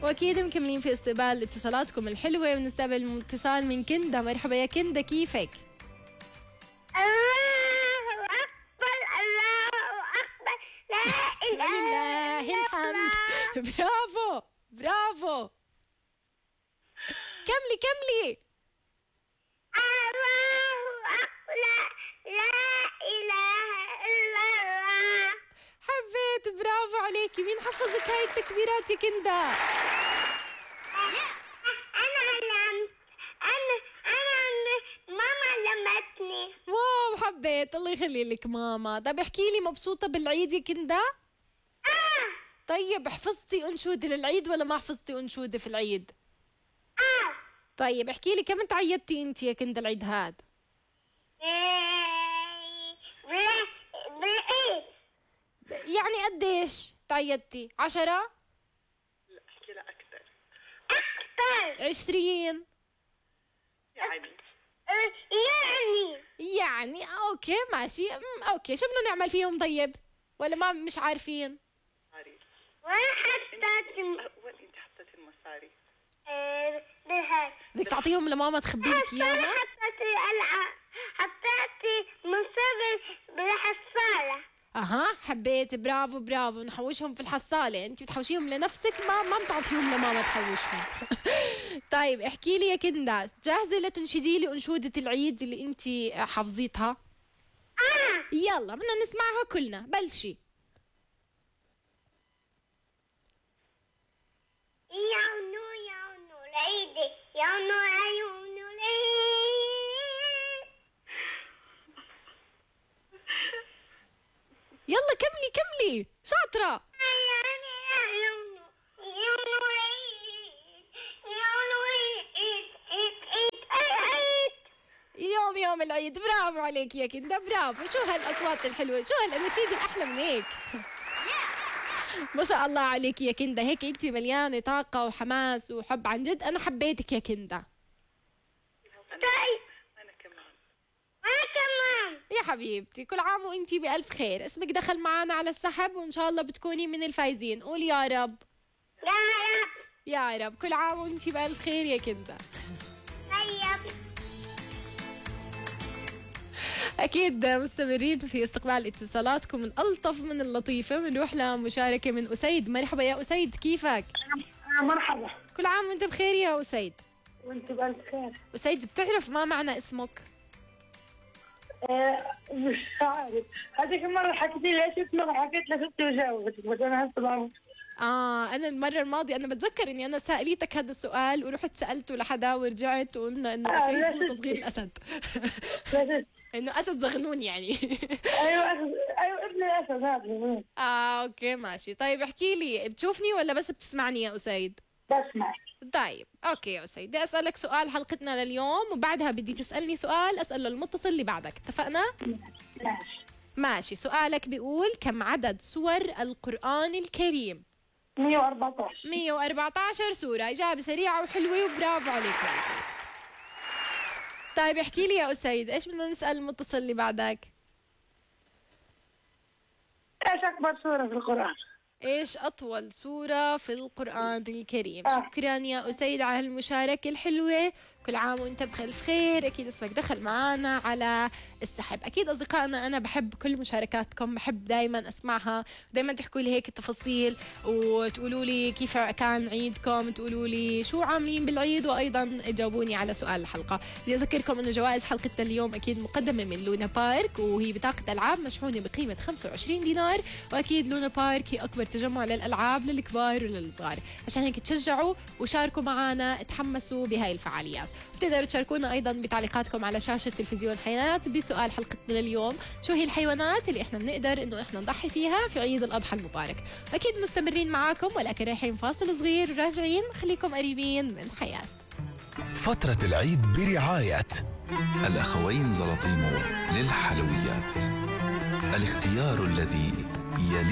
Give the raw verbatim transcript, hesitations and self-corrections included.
واكيد مكملين في استقبال اتصالاتكم الحلوه، ونستقبل اتصال من كندا. مرحبا يا كندا، كيفك؟ الله أكبر الله أكبر لا إله ولله إلا الحمد. الله. برافو برافو، كملي كملي. الله أكبر لا إله إلا الله. حبيت، برافو عليكي. مين حفظك هاي التكبيرات يا كندا؟ أنا علمت أنا أنا ماما علمتني. واو، حبيت، الله يخلي لك ماما. طيب احكي لي، مبسوطة بالعيد يا كندا؟ آه طيب حفظتي أنشودة للعيد ولا ما حفظتي أنشودة في العيد؟ آه طيب احكي لي، كم تعيدتي انت يا كندا العيد هاد؟ بالعيد يعني قديش تعيدتي؟ عشرة؟ لا احكي لها اكثر. أكثر عشرين؟ يعني يعني يعني اوكي ماشي. أم، اوكي، شو بدنا نعمل فيهم طيب؟ ولا ما مش عارفين؟ مصاري. وأنا حطيت وين انت حطيتي المصاري؟ بهاي بدك تعطيهم لماما تخبي لك أنا اياها؟ حطيت الألعاب، حطيت مصاري بالحصالة. اها، حبيت، برافو برافو. نحوشهم في الحصالة. انت بتحوشيهم لنفسك، ما ما بتعطيهم لماما تحوشهم. طيب احكي لي يا كندا، جاهزة لتنشدي لي أنشودة العيد اللي انت حافظيتها؟ آه يلا بدنا نسمعها كلنا، بلشي. يونو يونو العيد يونو عيونو العيد. يلا كملي كملي، شاطرة. يونو يونو العيد يونو عيد عيد عيد عيد. يوم يوم العيد. برافو عليك يا كندا، برافو. شو هالأصوات الحلوة، شو هالأناشيد الأحلى من هيك. ما شاء الله عليك يا كندا، هيك انت مليانة طاقة وحماس وحب. عن جد أنا حبيتك يا كندا. طيب انا كمان. أنا كمان. يا حبيبتي، كل عام وانتي بألف خير. اسمك دخل معنا على السحب، وإن شاء الله بتكوني من الفايزين. قول يا رب. يا رب. يا رب. كل عام وانتي بألف خير يا كندا. طيب أكيد مستمرين في استقبال اتصالاتكم الألطف من اللطيفة. بنروح لمشاركة من أسيد. مرحبا يا أسيد، كيفك؟ مرحبا. كل عام وانت بخير يا أسيد. وانت بألف خير. أسيد، بتعرف ما معنى اسمك؟ آه مش عارف، هذيك المرة حكيت لي ايش اسمك، حكيت لها ستي وجاوبتك، بس انا هسه بعرف. آه أنا المرة الماضية أنا بتذكر إني أنا سأليتك هذا السؤال، ورحت سألته لحدا ورجعت وقلنا إنه آه، أسيد لا هو ستي. تصغير الأسد. بس إنه أسد زغنون يعني. ايوه أسد. ايوه ابن الاسد هذا. آه أوكي ماشي. طيب احكي لي، بتشوفني ولا بس بتسمعني يا أسيد؟ بسمع. طيب اوكي يا أسيد، بدي اسالك سؤال حلقتنا لليوم، وبعدها بدي تسالني سؤال اساله المتصل اللي بعدك. اتفقنا؟ ماشي. ماشي. سؤالك بيقول: كم عدد سور القرآن الكريم؟ مية وأربعتاشر. مية وأربعتاشر سورة. إجابة سريعة وحلوة وبرافو عليك يا أسيد. طيب احكي لي يا أسيد، ايش بدنا نسأل المتصل اللي بعدك؟ ايش اكبر سورة في القرآن؟ ايش أطول سورة في القرآن الكريم؟ آه. شكرا يا أسيد على المشاركة الحلوة. كل عام وانت بخير خير. اكيد اسمك دخل معنا على السحب. اكيد اصدقائنا، انا بحب كل مشاركاتكم، بحب دائما اسمعها، دائما تحكوا لي هيك التفاصيل، وتقولوا لي كيف كان عيدكم، تقولوا لي شو عاملين بالعيد، وايضا تجاوبوني على سؤال الحلقه. بدي اذكركم انه جوائز حلقتنا اليوم اكيد مقدمه من لونا بارك، وهي بطاقه العاب مشحونه بقيمه خمسة وعشرين دينار. واكيد لونا بارك هي اكبر تجمع للالعاب للكبار وللصغار، عشان هيك تشجعوا وشاركوا معنا، تحمسوا بهاي الفعاليات. بتقدروا تشاركونا ايضا بتعليقاتكم على شاشه تلفزيون حياه بسؤال حلقتنا لليوم: شو هي الحيوانات اللي احنا بنقدر انه احنا نضحي فيها في عيد الاضحى المبارك؟ اكيد مستمرين معاكم، ولكن رايحين فاصل صغير وراجعين. خليكم قريبين من حياه. فترة العيد برعاية الأخوين زلطيمو للحلويات، الاختيار الذي يلي